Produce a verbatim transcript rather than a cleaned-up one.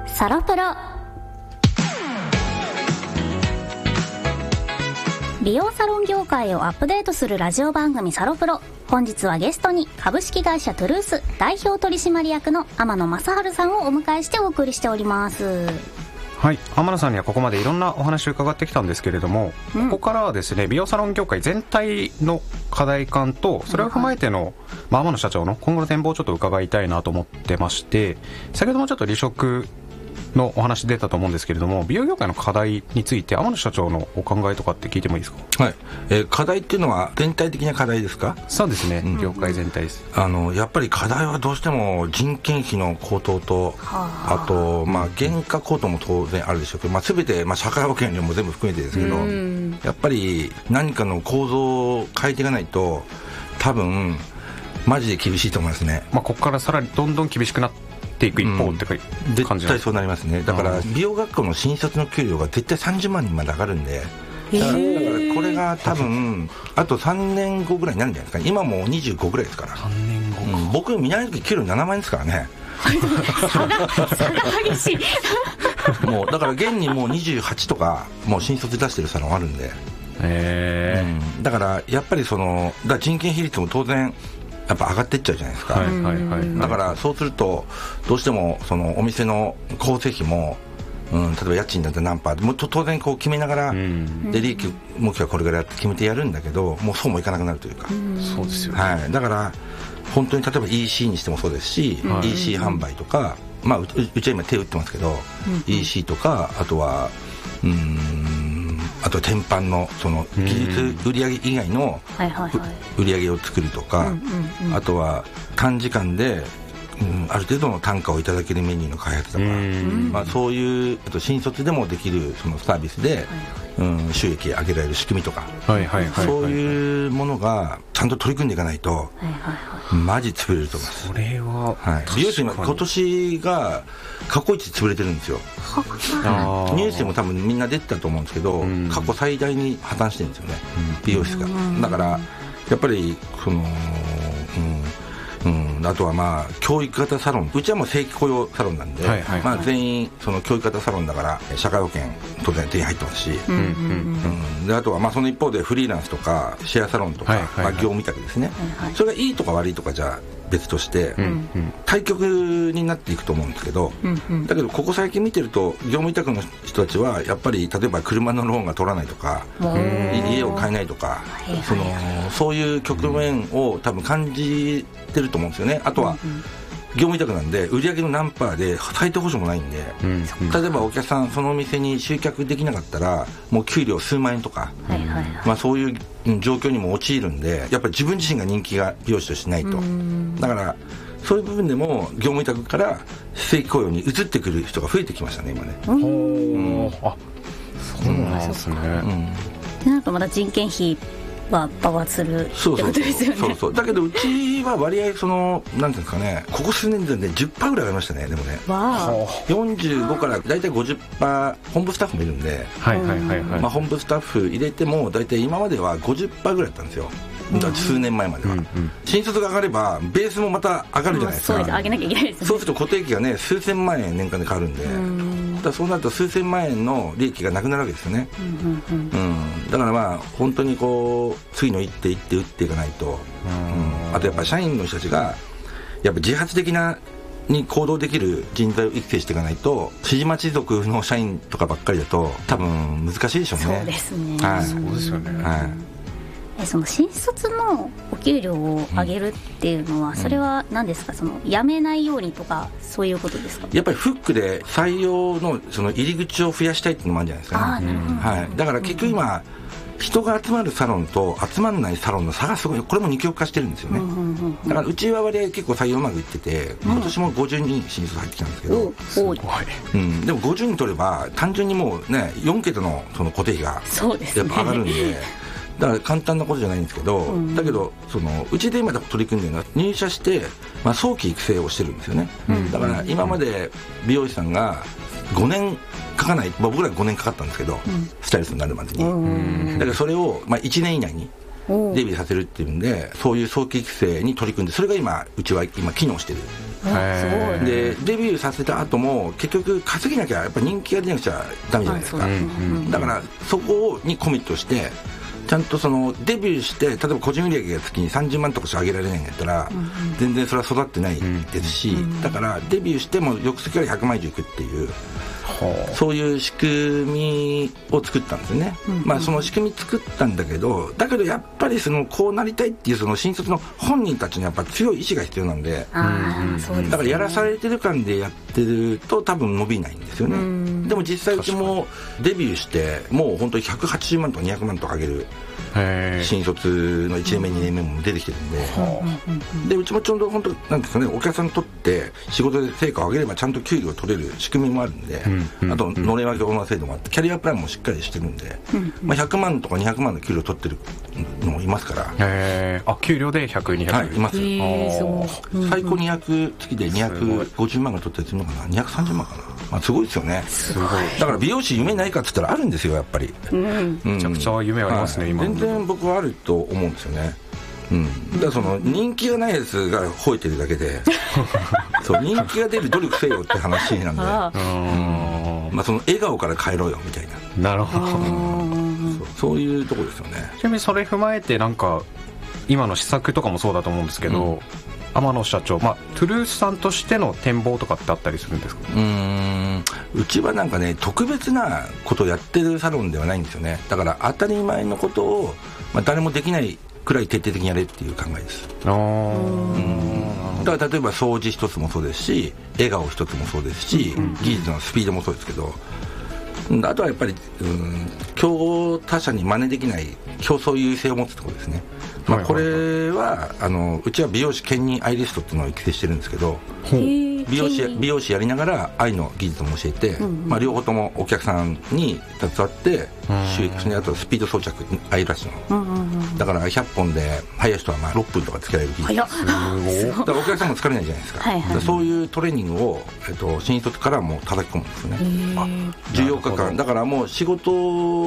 サロプロ。美容サロン業界をアップデートするラジオ番組サロプロ。本日はゲストに株式会社トゥルース代表取締役の天野正治さんをお迎えしてお送りしております。 はい、天野さんにはここまでいろんなお話を伺ってきたんですけれども、うん、ここからはですね、美容サロン業界全体の課題感とそれを踏まえての、はい、まあ、天野社長の今後の展望をちょっと伺いたいなと思ってまして、先ほどもちょっと離職のお話出たと思うんですけれども、美容業界の課題について天野社長のお考えとかって聞いてもいいですか？ はい、えー、課題っていうのは全体的な課題ですか？ そうですね、うん、業界全体です。 あのやっぱり課題はどうしても人件費の高騰と、あと、まあ、原価高騰も当然あるでしょうけど、まあ、全て、まあ、社会保険料も全部含めてですけど、やっぱり何かの構造を変えていかないと多分マジで厳しいと思いますね。 まあ、ここからさらにどんどん厳しくなってていく一方って感じ、 うん、絶対そうなりますね。だから美容学校の新卒の給料が絶対さんじゅうまんにんまで上がるんで、だから、だからこれが多分あとさんねんごぐらいになるんじゃないですかね。今もうにじゅうごぐらいですから。さんねんご、うん、僕見習いの時給料ななまんえんですからね。 差が差が激しい。 もうだから現にもうにじゅうはちとかもう新卒出してるサロンあるんで、 へー、 うん、だからやっぱりそのだから人件比率も当然やっぱ上がっていっちゃうじゃないですか、はいはいはい、だからそうするとどうしてもそのお店の構成費も、うん、例えば家賃だって何パーも当然こう決めながら、うん、で利益目標はこれぐらいって決めてやるんだけど、もうそうもいかなくなるというか、うん、 そうですよね、 はい、だから本当に例えば イーシー にしてもそうですし、はい、イーシー 販売とか、まあ、う, うちは今手打ってますけど、うん、イーシー とかあとはうーんあと天板のその技術売上以外の売上を作るとか、あとは短時間で、うん、ある程度の単価をいただけるメニューの開発とか、まあ、そういうあと新卒でもできるそのサービスで、うん、収益上げられる仕組みとか、そういうものがちゃんと取り組んでいかないとマジ潰れると思います。 それは、 はい、美容師今今年が過去一潰れてるんですよ。ニュースでも多分みんな出てたと思うんですけど、うん、過去最大に破綻してるんですよね、うん、美容室が。だからやっぱりその、うんうん、あとはまあ教育型サロン、うちはもう正規雇用サロンなんで、はいはいはい、まあ、全員その教育型サロンだから社会保険当然手に入ってますし、うんうんうん、であとはまあその一方でフリーランスとかシェアサロンとか、はいはいはい、まあ、業務委託ですね、はいはい、それがいいとか悪いとかじゃ別として、うんうん、対極になっていくと思うんですけど、うんうん、だけどここ最近見てると業務委託の人たちはやっぱり例えば車のローンが取らないとか家を買えないとか、そのそういう局面を多分感じてると思うんですよね。あとは、うんうん、業務委託なんで売上の何パーで最低保証もないんで、うん、例えばお客さんそのお店に集客できなかったらもう給料数万円とか、はいはいはい、まあ、そういう状況にも陥るんで、やっぱり自分自身が人気が美容師としてないと。だからそういう部分でも業務委託から正規雇用に移ってくる人が増えてきましたね今ね。 うん、あ、そうなんですね、 うん、なんかまだ人件費は爆発するってことですよね。 そうそうそう。だけどうちは割合そのなんていうんですかね、ここ数年で、ね、じゅっパーセント ぐらい上がりましたね。でもね、 わーよんじゅうごからだいたい ごじゅっパーセント 本部スタッフもいるんで、 はいはいはいはい、 まあ、本部スタッフ入れてもだいたい今までは ごじゅっパーセント ぐらいだったんですよ。だ数年前までは、うんうん、新卒が上がればベースもまた上がるじゃないですか、 うん、そうです、上げなきゃいけないですね。 そうすると固定費がね数千万円年間で変わるんで、うん、だからそうなると数千万円の利益がなくなるわけですよね、うんうんうんうん、だからまあ本当にこう次の一手一手打っていかないと、うん、あとやっぱ社員の人たちがやっぱ自発的なに行動できる人材を育成していかないと、指示待ち族の社員とかばっかりだと多分難しいでしょうね。 そうですね、 はい、 そうですよね、 はい。 その新卒のお給料を上げるっていうのは、うん、それは何ですか、その辞めないようにとかそういうことですか？ やっぱりフックで採用 の, その入り口を増やしたいっていうのもあるんじゃないですかね。 あ、なるほど、 はい、だから結局今、うん、人が集まるサロンと集まらないサロンの差がすごい、これも二極化してるんですよね、うんうんうん、だからうちは割合結構採用うまくいってて、今年もごじゅうにん新卒入ってきたんですけど、うん、 すごい、 うん、でもごじゅうにん取れば単純にもうねよん桁のその固定費がやっぱ上がるんで、だから簡単なことじゃないんですけど、うん、だけどそのうちで今取り組んでるのは入社して、まあ、早期育成をしてるんですよね、うん、だから今まで美容師さんがごねんかかない、まあ、僕らごねんかかったんですけど、うん、スタイリストになるまでに、うん、だからそれを、まあ、いちねん以内にデビューさせるっていうんで、そういう早期育成に取り組んで、それが今うちは今機能してるへでデビューさせた後も結局稼ぎなきゃやっぱ人気が出なくちゃダメじゃないですか、うんうん、だからそこにコミットしてちゃんとそのデビューして例えば個人売上が月にさんじゅうまんとかしか上げられないんだったら、うんうん、全然それは育ってないですし、うんうん、だからデビューしても翌月からひゃくまん以上いくっていう、うん、そういう仕組みを作ったんですよね、うんうん、まあその仕組み作ったんだけどだけどやっぱりそのこうなりたいっていうその新卒の本人たちにやっぱ強い意志が必要なんで、うんうん、だからやらされてる感でやってると多分伸びないんですよね、うん、でも実際うちもデビューしてもう本当にひゃくはちじゅうまんとかにひゃくまんとか上げる新卒のいちねんめにねんめも出てきてるんで、うん、でうちもちょうど本当なんですかねお客さんにとって仕事で成果を上げればちゃんと給料を取れる仕組みもあるんで、うん、あとのれん分けオーナー制度もあってキャリアプランもしっかりしてるんで、うんまあ、ひゃくまんとかにひゃくまんの給料を取ってるのもいますから。 へーあ給料でひゃく、にひゃく、 はい、います。最高にひゃく月でにひゃくごじゅうまんが取ってるのかなにひゃくさんじゅうまんかな、まあ、すごいですよね。すごいだから美容師夢ないかって言ったらあるんですよやっぱり、うん、 めちゃくちゃ夢ありますね、はい、今全然僕はあると思うんですよね、うん、だからその人気がないやつが吠えてるだけでそう人気が出る努力せよって話なんであ、うんまあ、その笑顔から変えろよみたいななるほどそう、そういうところですよね。 ちなみにそれ踏まえてなんか今の施策とかもそうだと思うんですけど、うん天野社長、まあ、トゥルースさんとしての展望とかってあったりするんですか？ うーんうちはなんかね特別なことをやってるサロンではないんですよね。だから当たり前のことを、まあ、誰もできないくらい徹底的にやれっていう考えです。あうんだから例えば掃除一つもそうですし笑顔一つもそうですし、うん、技術のスピードもそうですけどあとはやっぱりうん競他社に真似できない競争優位性を持つところですね。まあ、これはあのうちは美容師兼任アイリストっていうのを育成してるんですけど美容師美容師やりながら愛の技術も教えて、うんうんまあ、両方ともお客さんに携わって収益にあとスピード装着アイラッシュの、うんうんうん、だからひゃっぽんで早い人はまあろっぷんとかつけられる技術だからお客さんも疲れないじゃないですか、はいはい、そういうトレーニングを、えっと、新卒からも叩き込むんですよね。あじゅうよっかかんだからもう仕事